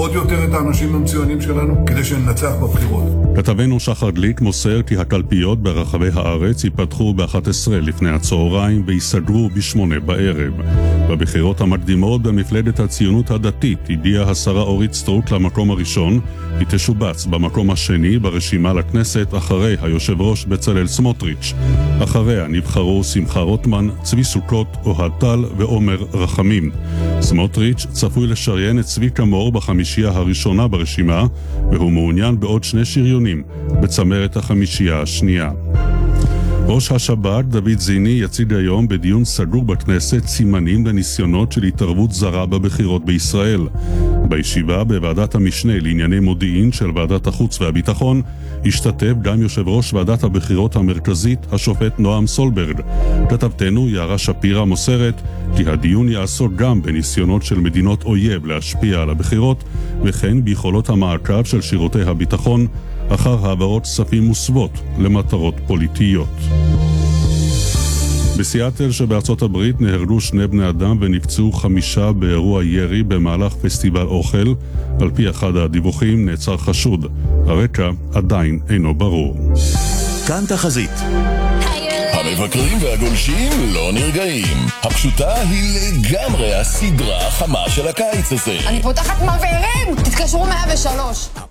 עוד יותר את האנשים המצוינים שלנו כדי שננצח בבחירות. כתבנו שחר גליק מוסר כי הקלפיות ברחבי הארץ ייפתחו ב-11 לפני הצהריים ויסגרו ב-8 בערב. בבחירות המקדימות במפלגת הציונות הדתית הגיעה השרה אורית סטרוק למקום הראשון. היא תשובץ במקום השני ברשימה לכנסת אחרי היושב ראש בצלאל סמוטריץ'. אחריה נבחרו שמחה רוטמן, צבי סוכות, אוהד טל ועומר רחמים. סמוטריץ' צפוי לשריין את צביקה מור בחמישייה הראשונה ברשימה, והוא מעוניין בעוד 2 שריונים בצמרת החמישייה השנייה. ראש השב"כ דוד זיני יציג היום בדיון סגור בכנסת סימנים לניסיונות של התערבות זרה בבחירות בישראל. בישיבה בוועדת המשנה לענייני מודיעין של ועדת החוץ והביטחון השתתף גם יושב ראש ועדת הבחירות המרכזית השופט נועם סולברג. כתבתנו יערה שפירא מוסרת כי הדיון יעסוק גם בניסיונות של מדינות אויב להשפיע על הבחירות וכן ביכולות המעקב של שירותי הביטחון אחר העברות כספים מוסוות למטרות פוליטיות. בסיאטל שבארצות הברית נהרגו 2 בני אדם ונפצעו 5 באירוע ירי במהלך פסטיבל אוכל. על פי אחד הדיווחים נעצר חשוד. הרקע עדיין אינו ברור. כאן תחזית. המבקרים והגולשים לא נרגעים. הפשוטה היא לגמרי הסדרה החמה של הקיץ הזה. אני פותחת מבערים, תתקשרו 103.